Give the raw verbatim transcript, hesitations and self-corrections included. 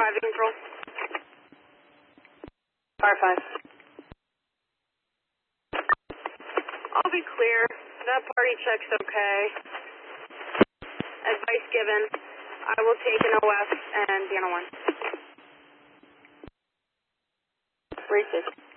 Driving control. R five. I'll be clear. That party check's okay. Advice given. I will take an O F and be on a one. Racist.